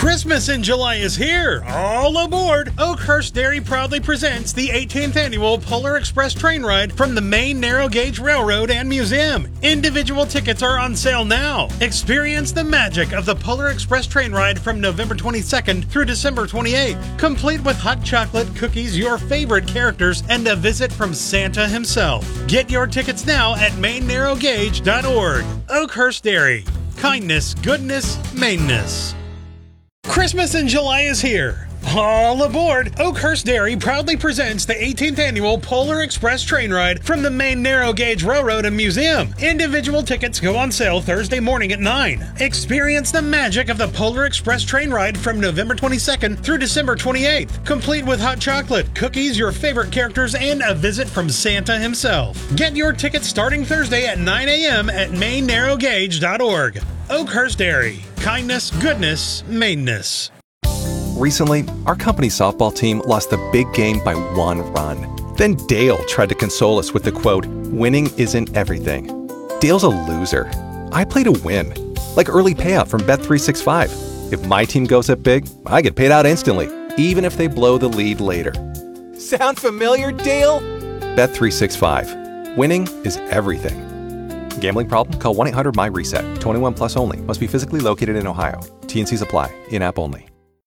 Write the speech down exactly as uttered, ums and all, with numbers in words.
Christmas in July is here! All aboard! Oakhurst Dairy proudly presents the eighteenth Annual Polar Express Train Ride from the Maine Narrow Gauge Railroad and Museum. Individual tickets are on sale now. Experience the magic of the Polar Express Train Ride from November twenty-second through December twenty-eighth, complete with hot chocolate, cookies, your favorite characters, and a visit from Santa himself. Get your tickets now at maine narrow gauge dot org. Oakhurst Dairy. Kindness, goodness, Maineness. Christmas in July is here. All aboard! Oakhurst Dairy proudly presents the eighteenth Annual Polar Express Train Ride from the Maine Narrow Gauge Railroad and Museum. Individual tickets go on sale Thursday morning at nine. Experience the magic of the Polar Express Train Ride from November twenty-second through December twenty-eighth, complete with hot chocolate, cookies, your favorite characters, and a visit from Santa himself. Get your tickets starting Thursday at nine a m at maine narrow gauge dot org. Oakhurst Dairy. Kindness, goodness, Maineness. Recently, our company softball team lost the big game by one run. Then Dale tried to console us with the quote, "Winning isn't everything." Dale's a loser. I play to win. Like early payout from Bet three sixty-five. If my team goes up big, I get paid out instantly, even if they blow the lead later. Sound familiar, Dale? Bet three sixty-five. Winning is everything. Gambling problem? Call one eight hundred M Y RESET. twenty-one plus only. Must be physically located in Ohio. T and Cs apply. In-app only.